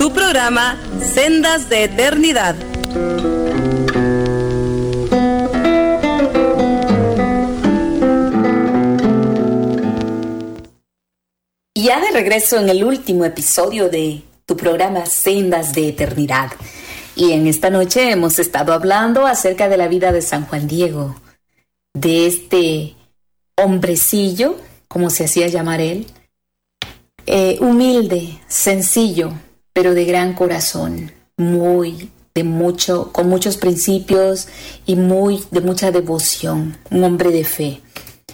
tu programa Sendas de Eternidad. Ya de regreso en el último episodio de tu programa Sendas de Eternidad. Y en esta noche hemos estado hablando acerca de la vida de San Juan Diego, de este hombrecillo, como se hacía llamar él, humilde, sencillo, pero de gran corazón, con muchos principios y de mucha devoción, un hombre de fe.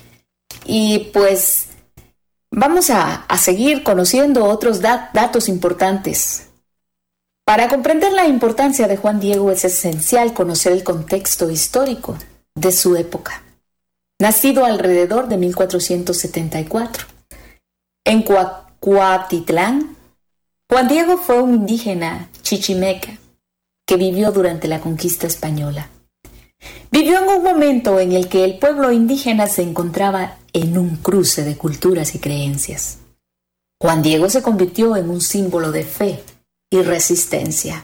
Y pues vamos a seguir conociendo otros datos importantes. Para comprender la importancia de Juan Diego es esencial conocer el contexto histórico de su época. Nacido alrededor de 1474, en Cuautitlán, Juan Diego fue un indígena chichimeca que vivió durante la conquista española. Vivió en un momento en el que el pueblo indígena se encontraba en un cruce de culturas y creencias. Juan Diego se convirtió en un símbolo de fe y resistencia.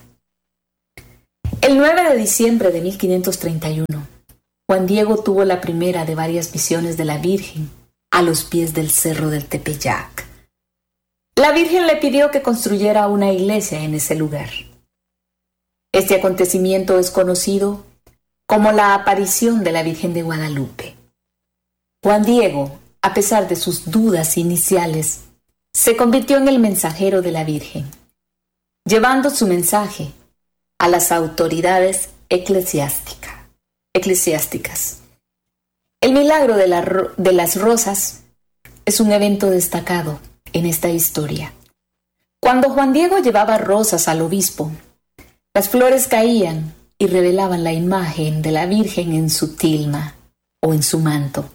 El 9 de diciembre de 1531, Juan Diego tuvo la primera de varias visiones de la Virgen a los pies del cerro del Tepeyac. La Virgen le pidió que construyera una iglesia en ese lugar. Este acontecimiento es conocido como la aparición de la Virgen de Guadalupe. Juan Diego, a pesar de sus dudas iniciales, se convirtió en el mensajero de la Virgen, llevando su mensaje a las autoridades eclesiásticas. El milagro de las rosas es un evento destacado en esta historia. Cuando Juan Diego llevaba rosas al obispo, las flores caían y revelaban la imagen de la Virgen en su tilma o en su manto.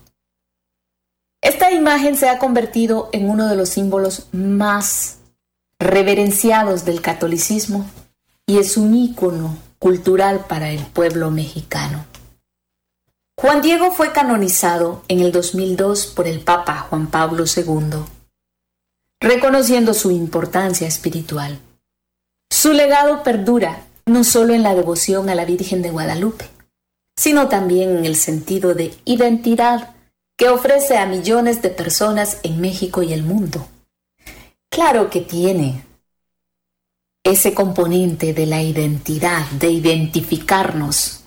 Esta imagen se ha convertido en uno de los símbolos más reverenciados del catolicismo y es un ícono cultural para el pueblo mexicano. Juan Diego fue canonizado en el 2002 por el Papa Juan Pablo II, reconociendo su importancia espiritual. Su legado perdura no solo en la devoción a la Virgen de Guadalupe, sino también en el sentido de identidad que ofrece a millones de personas en México y el mundo. Claro que tiene ese componente de la identidad, de identificarnos.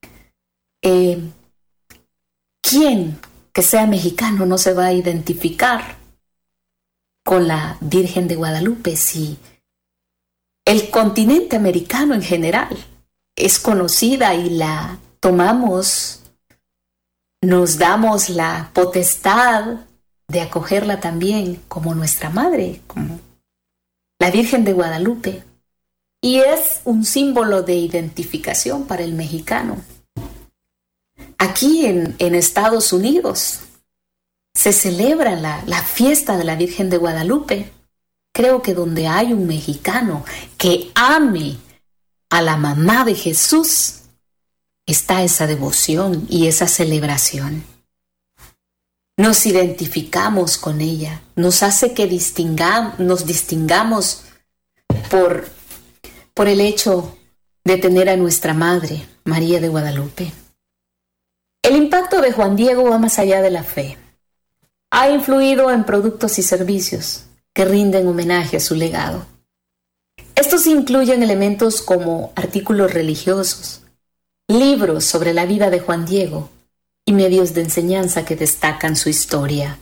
¿Quién que sea mexicano no se va a identificar con la Virgen de Guadalupe si el continente americano en general es conocida y la tomamos, nos damos la potestad de acogerla también como nuestra madre, como la Virgen de Guadalupe? Y es un símbolo de identificación para el mexicano. Aquí en Estados Unidos se celebra la fiesta de la Virgen de Guadalupe. Creo que donde hay un mexicano que ame a la mamá de Jesús, está esa devoción y esa celebración. Nos identificamos con ella, nos hace que nos distingamos por el hecho de tener a nuestra Madre, María de Guadalupe. El impacto de Juan Diego va más allá de la fe. Ha influido en productos y servicios que rinden homenaje a su legado. Estos incluyen elementos como artículos religiosos, libros sobre la vida de Juan Diego y medios de enseñanza que destacan su historia.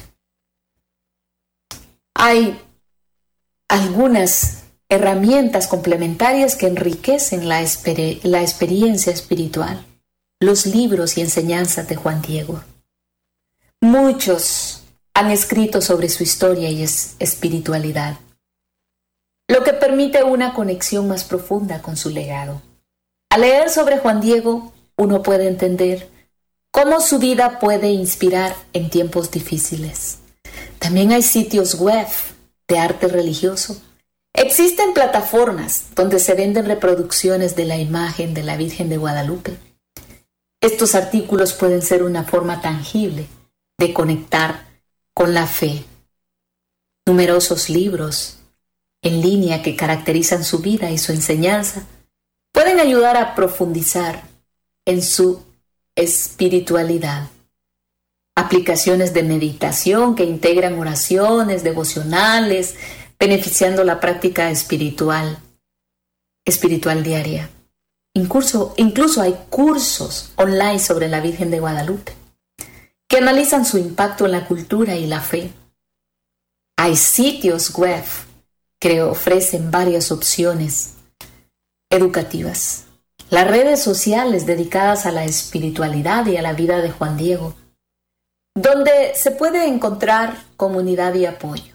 Hay algunas herramientas complementarias que enriquecen la experiencia espiritual, los libros y enseñanzas de Juan Diego. Muchos han escrito sobre su historia y espiritualidad, lo que permite una conexión más profunda con su legado. Al leer sobre Juan Diego, uno puede entender cómo su vida puede inspirar en tiempos difíciles. También hay sitios web de arte religioso. Existen plataformas donde se venden reproducciones de la imagen de la Virgen de Guadalupe. Estos artículos pueden ser una forma tangible de conectar con la fe. Numerosos libros en línea que caracterizan su vida y su enseñanza pueden ayudar a profundizar en su espiritualidad. Aplicaciones de meditación que integran oraciones, devocionales, beneficiando la práctica espiritual diaria. Incluso hay cursos online sobre la Virgen de Guadalupe que analizan su impacto en la cultura y la fe. Hay sitios web que ofrecen varias opciones educativas. Las redes sociales dedicadas a la espiritualidad y a la vida de Juan Diego, donde se puede encontrar comunidad y apoyo.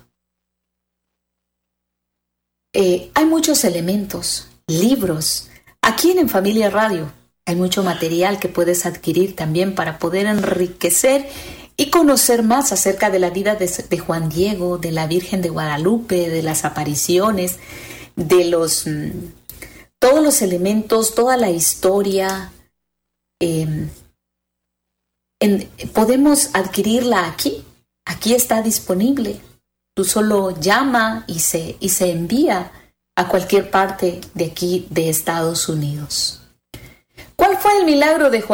Hay muchos elementos, libros. Aquí en Familia Radio hay mucho material que puedes adquirir también para poder enriquecer y conocer más acerca de la vida de Juan Diego, de la Virgen de Guadalupe, de las apariciones, de todos los elementos, toda la historia. Podemos adquirirla aquí. Aquí está disponible. Tú solo llama y se envía a cualquier parte de aquí de Estados Unidos. ¿Cuál fue el milagro de Juan